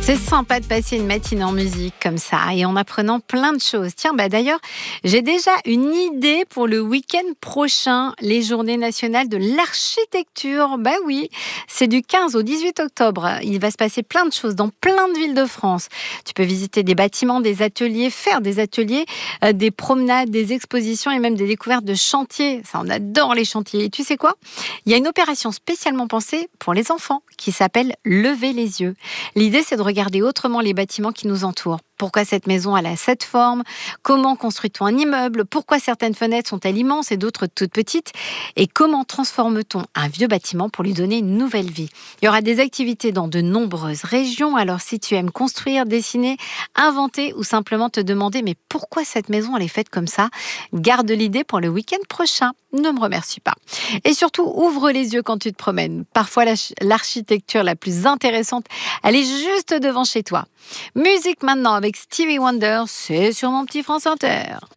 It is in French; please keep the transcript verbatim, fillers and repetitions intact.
C'est sympa de passer une matinée en musique comme ça et en apprenant plein de choses. Tiens, bah d'ailleurs, j'ai déjà une idée pour le week-end prochain, les Journées nationales de l'architecture. Bah oui, c'est du quinze au dix-huit octobre. Il va se passer plein de choses dans plein de villes de France. Tu peux visiter des bâtiments, des ateliers, faire des ateliers, euh, des promenades, des expositions et même des découvertes de chantiers. Ça, on adore les chantiers. Et tu sais quoi ? Il y a une opération spécialement pensée pour les enfants qui s'appelle Lever les yeux. L'idée, c'est de regarder autrement les bâtiments qui nous entourent. Pourquoi cette maison elle a cette forme ? Comment construit-on un immeuble ? Pourquoi certaines fenêtres sont-elles immenses et d'autres toutes petites ? Et comment transforme-t-on un vieux bâtiment pour lui donner une nouvelle vie ? Il y aura des activités dans de nombreuses régions. Alors si tu aimes construire, dessiner, inventer ou simplement te demander mais pourquoi cette maison elle est faite comme ça ? Garde l'idée pour le week-end prochain. Ne me remercie pas. Et surtout, ouvre les yeux quand tu te promènes. Parfois, l'architecture la plus intéressante, elle est juste devant chez toi. Musique maintenant avec Stevie Wonder, c'est sur mon petit France Inter.